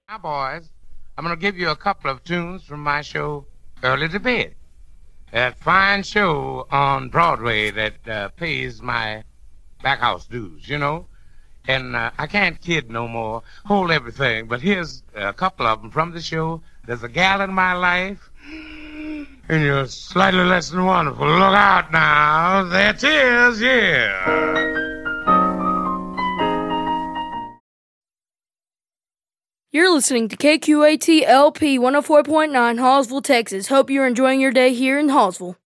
Now, boys, I'm going to give you a couple of tunes from my show, Early to Bed. That fine show on Broadway that pays my back house dues, you know. And I can't kid no more, hold everything. But here's a couple of them from the show. There's a gal in my life, and you're slightly less than wonderful. Look out now. There it is, yeah. You're listening to KQAT LP 104.9 Hallsville, Texas. Hope you're enjoying your day here in Hallsville.